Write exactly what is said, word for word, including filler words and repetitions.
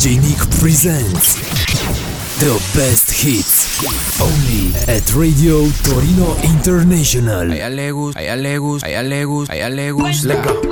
J Nick presents the best hits only at Radio Torino International. A ella le gusta, a ella le gusta, a ella le gusta, a ella le gusta. Let go.